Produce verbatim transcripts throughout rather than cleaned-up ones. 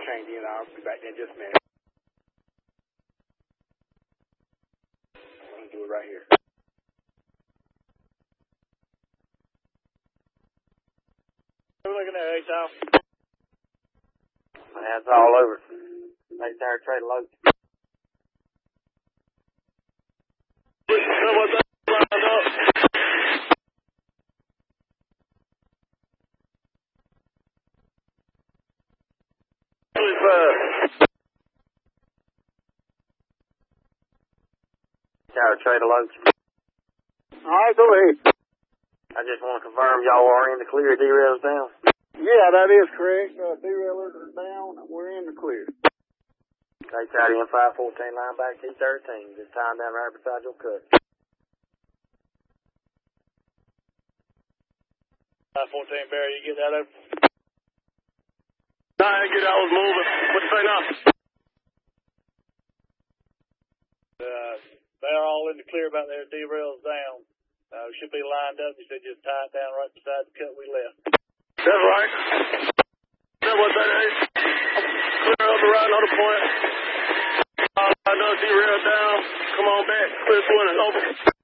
chained in. I'll be back there in just a minute. I'm going to do it right here. We're looking at H-Town. That's all over. Right there, trade load. What's up? Lined up. Tower trade load. All right, go ahead. I just want to confirm y'all are in the clear, derails down. Yeah, that is correct. Uh, derailers are down, and we're in the clear. They tied in five fourteen, line back T thirteen. Just time down right beside your cut. five fourteen, Barry, you get that open? Nah, I get I was moving. What you say now? Uh, they're all in the clear about their derails down. Uh, we should be lined up. You said just tie it down right beside the cut we left. That's right. That's what that is. Clear up the right on the point. Uh, I know derail down. Come on back. Clear one is over.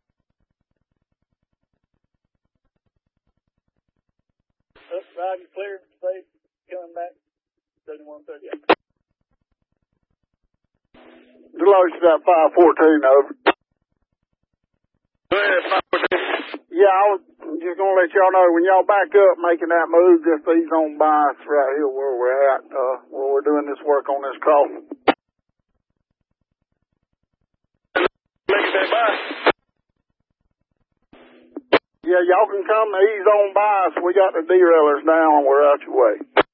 Up, right, clear, safe, coming back. seventy-one thirty. Deloach about five fourteen over. Go ahead, five fourteen. Yeah, I was just going to let y'all know, when y'all back up making that move, just ease on by us right here where we're at, uh, where we're doing this work on this crossing. Making that by. Yeah, y'all can come ease on by us. We got the derailers down. We're out your way.